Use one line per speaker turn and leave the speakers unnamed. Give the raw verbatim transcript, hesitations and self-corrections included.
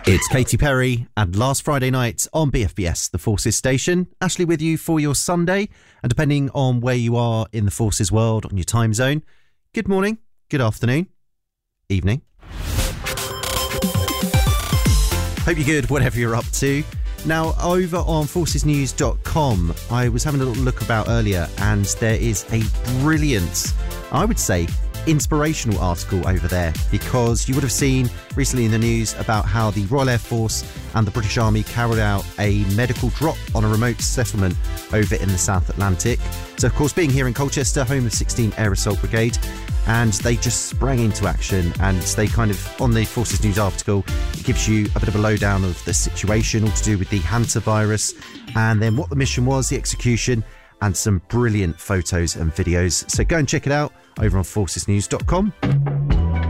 It's Katy Perry and last Friday night on B F B S, the Forces station. Ashley with you for your Sunday, and depending on where you are in the Forces world, on your time zone, good morning, good afternoon, evening. Hope you're good, whatever you're up to. Now, over on forces news dot com, I was having a little look about earlier, and there is a brilliant, I would say, inspirational article over there, because you would have seen recently in the news about how the Royal Air Force and the British Army carried out a medical drop on a remote settlement over in the South Atlantic. So, of course, being here in Colchester, home of sixteen Air Assault Brigade, and they just sprang into action, and they kind of, on the Forces News article, it gives you a bit of a lowdown of the situation, all to do with the hantavirus, and then what the mission was, the execution, and some brilliant photos and videos. So go and check it out over on forces news dot com.